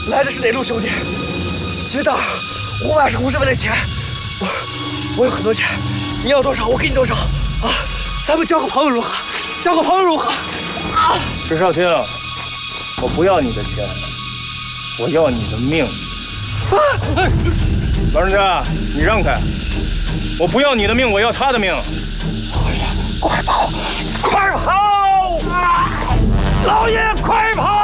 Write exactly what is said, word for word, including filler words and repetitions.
来的是哪路兄弟？结党，五百是不是为了钱？我我有很多钱，你要多少我给你多少啊！咱们交个朋友如何？交个朋友如何？啊！ 石少卿，我不要你的钱，我要你的命。啊！老人家，你让开！我不要你的命，我要他的命。 老爷，快跑！快跑！啊！老爷，快跑！